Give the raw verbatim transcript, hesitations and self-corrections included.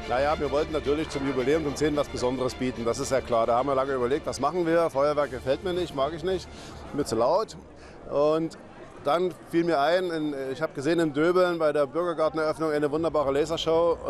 Naja, wir wollten natürlich zum Jubiläum zum zehnten was Besonderes bieten, das ist ja klar. Da haben wir lange überlegt, was machen wir. Feuerwerk gefällt mir nicht, mag ich nicht, mir zu laut. Und dann fiel mir ein, ich habe gesehen in Döbeln bei der Bürgergarteneröffnung eine wunderbare Lasershow.